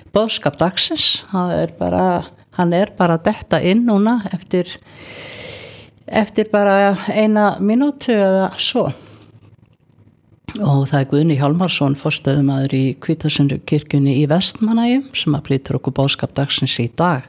boðskap dagsins. Hann er bara að detta inn núna eftir bara 1 mínútu eða svo. Og það Guðni Hjálmarsson, forstöðumaður í Hvítasunnu-kirkjunni í Vestmannaeyjum, sem að flytur okkur boðskap dagsins í dag.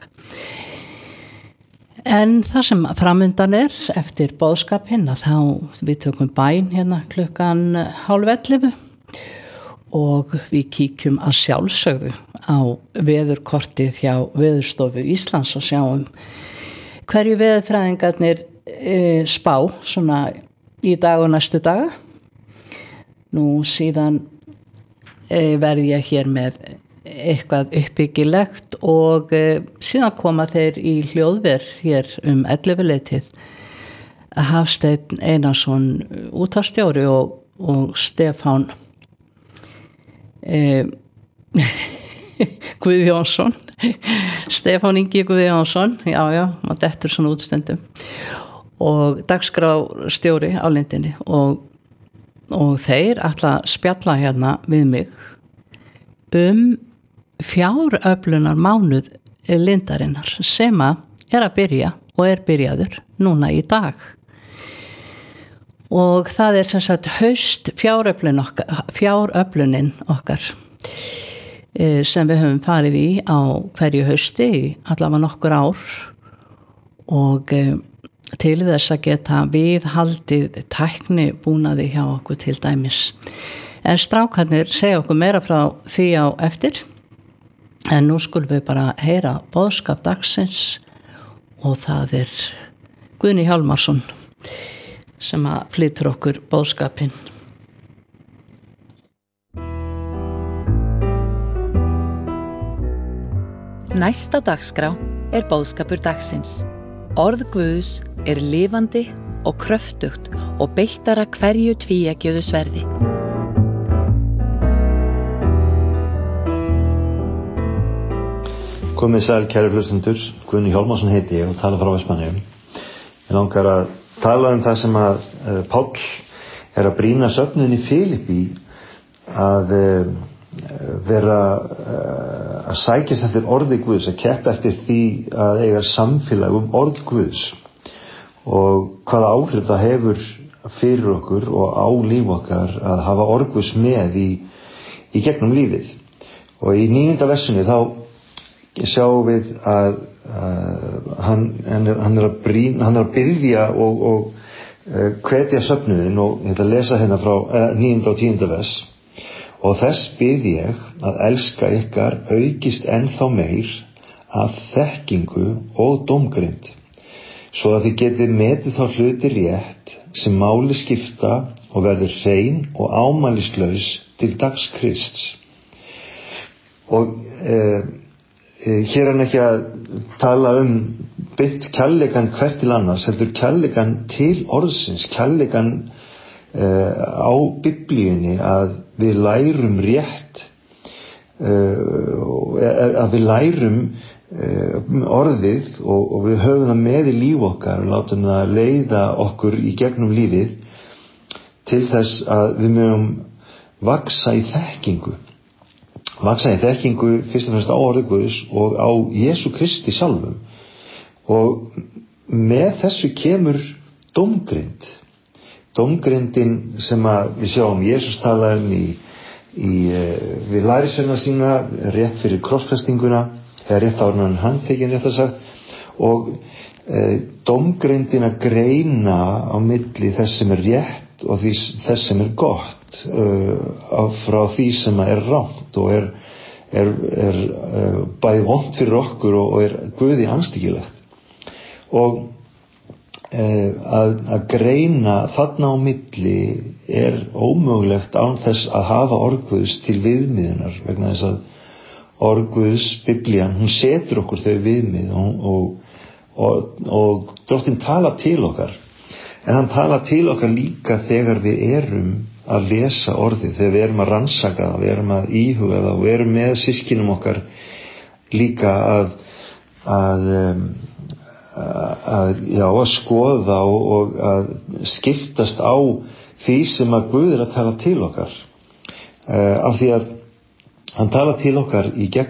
En það sem framundan eftir boðskapinn, að þá við tökum bæn hérna klukkan 10:30 og við kíkjum að sjálfsögðu á veðurkortið hjá Veðurstofu Íslands og sjáum hverju veðurfræðingarnir spá svona í dag og næstu daga. Nú síðan verð ég hér með eitthvað uppbyggilegt og síðan koma þeir í hljóðver hér 11-leytið. Hafsteinn Einarsson útvarpsstjóri og Stefán Guðjónsson, Stefán Ingi Guðjónsson, já, maður dettur svona útstundum, og dagskrárstjóri á Lindinni og þeir ætla að spjalla hérna við mig fjáröflunar mánuð Lindarinnar sem að byrja og byrjaður núna í dag. Og það sem sagt haust fjáröflunin okkar sem við höfum farið í á hverju hausti í allavega nokkur ár og til þess að geta viðhaldið tækni búnaði hjá okkur til dæmis. En strákarnir segja okkur meira frá því á eftir. En nú skulum við bara heyra boðskap dagsins og það Guðni Hjálmarsson sem að flytur okkur boðskapinn. Næst á dagskrá boðskapur dagsins. Orð Guðs lifandi og kröftugt og beittara hverju tvíeggjuðu sverði. Komið sæl kæru hlustendur, Guðni Hjálmarsson heiti ég og tala frá Vestmannaeyjum. Ég langar að tala það sem að Páll að brýna söfnuðin í Filippí að vera að sækjast eftir orði Guðs, að keppa eftir því að eiga samfélag orð Guðs og hvaða áhrif það hefur fyrir okkur og á líf okkar að hafa orð Guðs með í gegnum lífið. Og í 9. versunni þá sjáum við að hann að biðja og hvetja söfnuðinn og ég ætla að lesa hérna frá 9. og 10. vers. Og þess bið ég að elska ykkar aukist ennþá meir af þekkingu og dómgreind, svo að þið getið metið þá hluti rétt sem máli skipta og verður hrein og ámælislaus til dags Krists. Og hér hann ekki að tala beint kærleikan hvert til annars, heldur kærleikan til orðsins, kærleikan á Biblíunni, að við lærum rétt, að við lærum orðið og við höfum það með í líf okkar og látum það leiða okkur í gegnum lífið til þess að við mögum vaksa í þekkingu. Vaksa í þekkingu fyrst og fremst á orði Guðs og á Jesú Kristi sjálfum. Og með þessu kemur dómgreind. Dómgreindin sem að við sjáum Jesús tala við lærisveina sína rétt fyrir krossfestinguna, eða rétt áður en hann handtekinn rétt að sagt, og dómgreindin að greina á milli þess sem rétt og þess sem gott, frá því sem rangt og bæði vont fyrir okkur og Guði andstyggilegt. Og að greina þarna á milli ómögulegt án þess að hafa orð Guðs til viðmiðunar, vegna þess að orð Guðs, Biblían, hún setur okkur þau viðmið og Drottinn talar til okkar. En hann talar til okkar líka þegar við erum að lesa orðið, þegar við erum að rannsaka það, við erum að íhuga það og við erum með systkinum okkar líka að skoða og að skiptast á því sem að Guð að tala til okkar, af því að hann talar til okkar í gegn